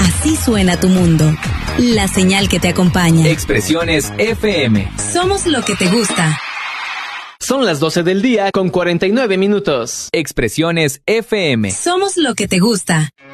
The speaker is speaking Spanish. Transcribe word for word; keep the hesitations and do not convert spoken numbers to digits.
Así suena tu mundo. La señal que te acompaña. Expresiones F M. Somos lo que te gusta. Son las doce del día con cuarenta y nueve minutos. Expresiones F M. Somos lo que te gusta.